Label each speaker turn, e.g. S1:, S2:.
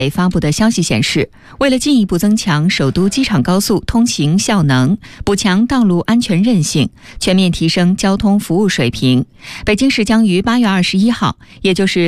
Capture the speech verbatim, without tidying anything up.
S1: 发布的消息显示，为了进一步增强首都机场高速通行效能，补强道路安全韧性，全面提升交通服务水平，北京市将于八月二十一号，也就是